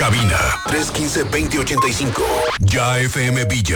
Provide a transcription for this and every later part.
Cabina 315-2085. Ya FM Villa.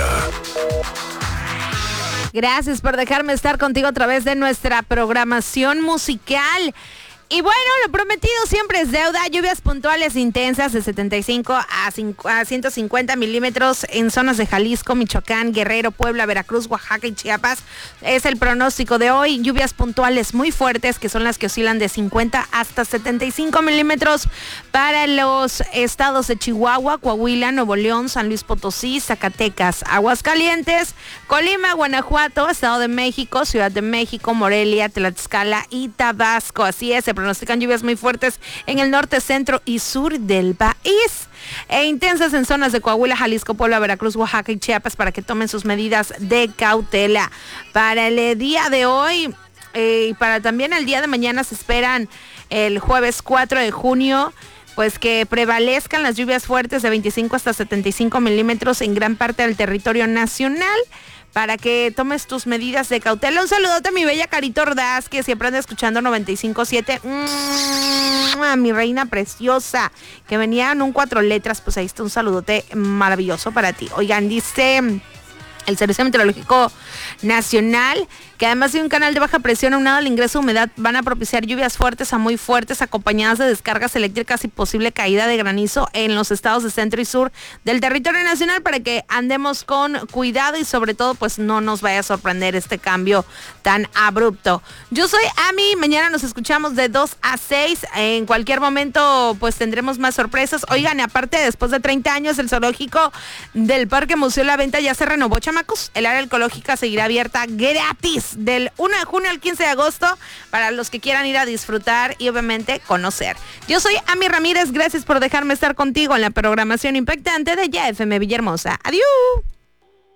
Gracias por dejarme estar contigo a través de nuestra programación musical. Y bueno, lo prometido siempre es deuda. Lluvias puntuales intensas de 75 a 150 milímetros en zonas de Jalisco, Michoacán, Guerrero, Puebla, Veracruz, Oaxaca y Chiapas. Es el pronóstico de hoy. Lluvias puntuales muy fuertes, que son las que oscilan de 50 hasta 75 milímetros para los estados de Chihuahua, Coahuila, Nuevo León, San Luis Potosí, Zacatecas, Aguascalientes, Colima, Guanajuato, Estado de México, Ciudad de México, Morelia, Tlaxcala y Tabasco. Así es, se pronostican lluvias muy fuertes en el norte, centro y sur del país e intensas en zonas de Coahuila, Jalisco, Puebla, Veracruz, Oaxaca y Chiapas para que tomen sus medidas de cautela. Para el día de hoy y para también el día de mañana se esperan el jueves 4 de junio pues que prevalezcan las lluvias fuertes de 25 hasta 75 milímetros en gran parte del territorio nacional, para que tomes tus medidas de cautela. Un saludote a mi bella Carito Ordaz, que siempre anda escuchando 95.7. A mi reina preciosa, que venía en un 4 letras, pues ahí está un saludote maravilloso para ti. Oigan, dice el Servicio Meteorológico Nacional que además de un canal de baja presión aunado al ingreso de humedad, van a propiciar lluvias fuertes a muy fuertes, acompañadas de descargas eléctricas y posible caída de granizo en los estados de centro y sur del territorio nacional, para que andemos con cuidado y sobre todo pues no nos vaya a sorprender este cambio tan abrupto. Yo soy Ami, mañana nos escuchamos de 2 a 6, en cualquier momento pues tendremos más sorpresas. Oigan, aparte, después de 30 años el zoológico del Parque Museo La Venta ya se renovó, chamacos. El área ecológica seguirá abierta gratis del 1 de junio al 15 de agosto para los que quieran ir a disfrutar y obviamente conocer. Yo soy Ami Ramírez, gracias por dejarme estar contigo en la programación impactante de Ya FM Villahermosa. Adiós.